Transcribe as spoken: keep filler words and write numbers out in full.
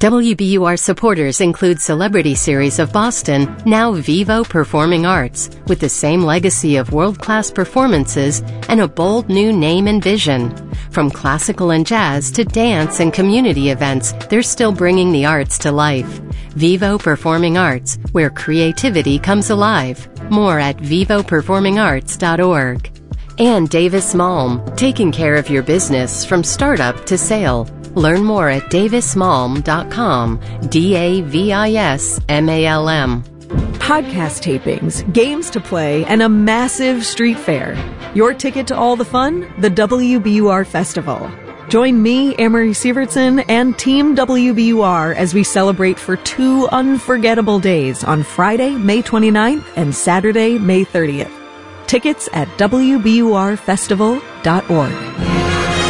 W B U R supporters include Celebrity Series of Boston, now Vivo Performing Arts, with the same legacy of world-class performances and a bold new name and vision. From classical and jazz to dance and community events, they're still bringing the arts to life. Vivo Performing Arts, where creativity comes alive. More at vivo performing arts dot org. And Davis Malm, taking care of your business from startup to sale. Learn more at davis malm dot com, D A V I S M A L M. Podcast tapings, games to play, and a massive street fair. Your ticket to all the fun? The W B U R Festival. Join me, Amory Sievertson, and Team W B U R as we celebrate for two unforgettable days on Friday, May twenty-ninth and Saturday, May thirtieth. Tickets at w b u r festival dot org.